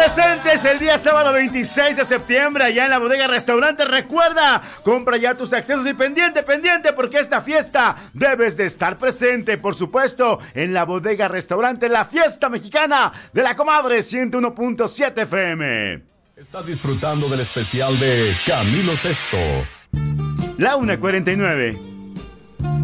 presentes el día sábado 26 de septiembre allá en la Bodega Restaurante. Recuerda, compra ya tus accesos y pendiente, porque esta fiesta debes de estar presente, por supuesto, en la Bodega Restaurante, la fiesta mexicana de la Comadre 101.7 FM. Estás disfrutando del especial de Camilo Sesto. La 1:49.